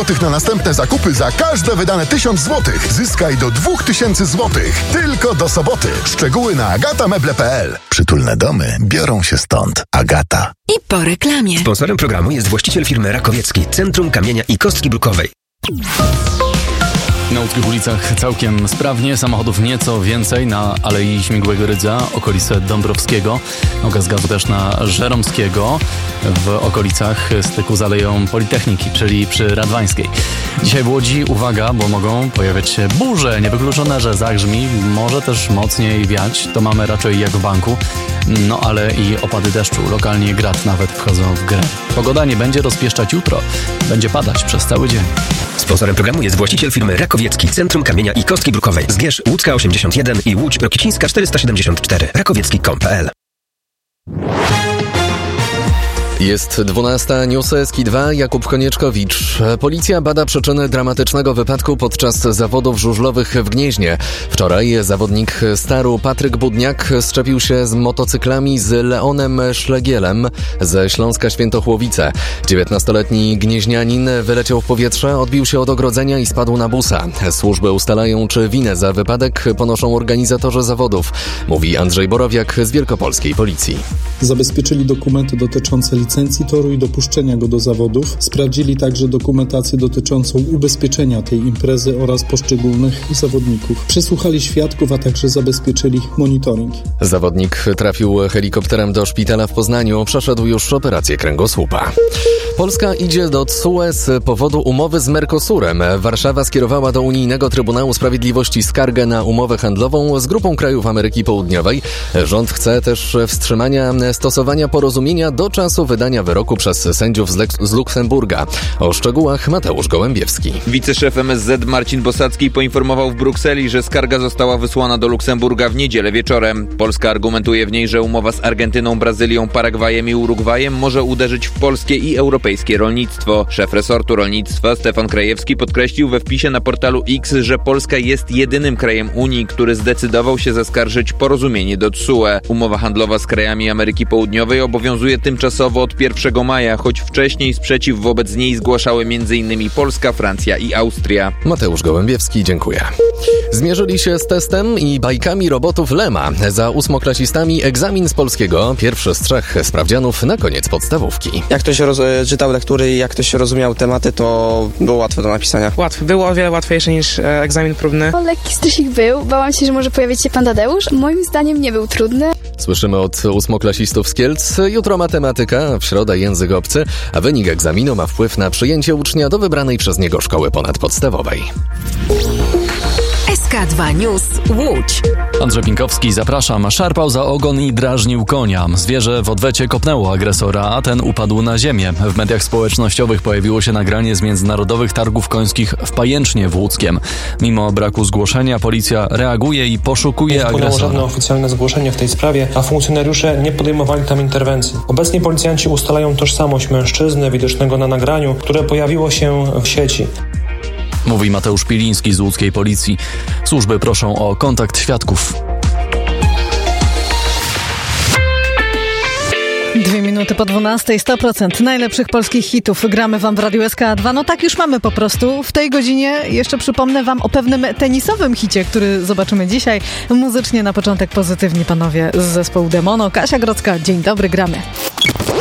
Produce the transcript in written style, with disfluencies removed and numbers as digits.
zł na następne zakupy za każde wydane 1000 zł. Zyskaj do 2000 zł. Tylko do soboty. Szczegóły na agatameble.pl. Przytulne domy biorą się stąd. Agata. I po reklamie. Sponsorem programu jest właściciel firmy Rakowiecki, Centrum Kamienia i Kostki Brukowej. Na łódzkich ulicach całkiem sprawnie, samochodów nieco więcej na Alei Śmigłego Rydza, okolice Dąbrowskiego, gaz gazu też na Żeromskiego, w okolicach styku z Aleją Politechniki, czyli przy Radwańskiej. Dzisiaj w Łodzi uwaga, bo mogą pojawiać się burze, niewykluczone, że zagrzmi, może też mocniej wiać, to mamy raczej jak w banku, no ale i opady deszczu, lokalnie grad nawet wchodzą w grę. Pogoda nie będzie rozpieszczać jutro, będzie padać przez cały dzień. Sponsorem programu jest właściciel firmy Rakowiecki, Centrum Kamienia i Kostki Brukowej. Zgierz Łódzka 81 i Łódź Rokicińska 474. Rakowiecki.pl. Jest 12, News Eski 2, Jakub Konieczkowicz. Policja bada przyczyny dramatycznego wypadku podczas zawodów żużlowych w Gnieźnie. Wczoraj zawodnik Staru Patryk Budniak szczepił się z motocyklami z Leonem Szlegielem ze Śląska Świętochłowice. 19-letni gnieźnianin wyleciał w powietrze, odbił się od ogrodzenia i spadł na busa. Służby ustalają, czy winę za wypadek ponoszą organizatorzy zawodów, mówi Andrzej Borowiak z Wielkopolskiej Policji. Zabezpieczyli dokumenty dotyczące licencji toru i dopuszczenia go do zawodów. Sprawdzili także dokumentację dotyczącą ubezpieczenia tej imprezy oraz poszczególnych zawodników. Przesłuchali świadków, a także zabezpieczyli monitoring. Zawodnik trafił helikopterem do szpitala w Poznaniu. Przeszedł już operację kręgosłupa. Polska idzie do TSUE z powodu umowy z Mercosurem. Warszawa skierowała do Unijnego Trybunału Sprawiedliwości skargę na umowę handlową z grupą krajów Ameryki Południowej. Rząd chce też wstrzymania stosowania porozumienia do czasu wydania wyroku przez sędziów z Luksemburga. O szczegółach Mateusz Gołębiewski. Wiceszef MSZ Marcin Bosacki poinformował w Brukseli, że skarga została wysłana do Luksemburga w niedzielę wieczorem. Polska argumentuje w niej, że umowa z Argentyną, Brazylią, Paragwajem i Urugwajem może uderzyć w polskie i europejskie rolnictwo. Szef resortu rolnictwa Stefan Krajewski podkreślił we wpisie na portalu X, że Polska jest jedynym krajem Unii, który zdecydował się zaskarżyć porozumienie do TSUE. Umowa handlowa z krajami Ameryki Południowej obowiązuje tymczasowo od 1 maja, choć wcześniej sprzeciw wobec niej zgłaszały m.in. Polska, Francja i Austria. Mateusz Gołębiewski, dziękuję. Zmierzyli się z testem i bajkami robotów Lema. Za ósmoklasistami egzamin z polskiego, pierwszy z 3 sprawdzianów na koniec podstawówki. Jak ktoś czytał lektury i jak ktoś rozumiał tematy, to było łatwe do napisania. Łatwy. Było o wiele łatwiejsze niż egzamin próbny. Lekki stresik był. Bałam się, że może pojawić się pan Tadeusz. Moim zdaniem nie był trudny. Słyszymy od ósmoklasistów z Kielc. Jutro matematyka, w środę język obcy, a wynik egzaminu ma wpływ na przyjęcie ucznia do wybranej przez niego szkoły ponadpodstawowej. SK2 News Łódź. Andrzej Pinkowski, zapraszam. Szarpał za ogon i drażnił konia. Zwierzę w odwecie kopnęło agresora, a ten upadł na ziemię. W mediach społecznościowych pojawiło się nagranie z międzynarodowych targów końskich w Pajęcznie w Łódzkiem. Mimo braku zgłoszenia policja reaguje i poszukuje agresora. Nie żadne oficjalne zgłoszenie w tej sprawie, a funkcjonariusze nie podejmowali tam interwencji. Obecnie policjanci ustalają tożsamość mężczyzny widocznego na nagraniu, które pojawiło się w sieci. Mówi Mateusz Piliński z łódzkiej policji. Służby proszą o kontakt świadków. 2 minuty po 12, 100% najlepszych polskich hitów gramy wam w Radiu SK2. No tak już mamy po prostu. W tej godzinie jeszcze przypomnę wam o pewnym tenisowym hicie, który zobaczymy dzisiaj. Muzycznie na początek pozytywni panowie z zespołu Demono. Kasia Grodzka, dzień dobry, gramy.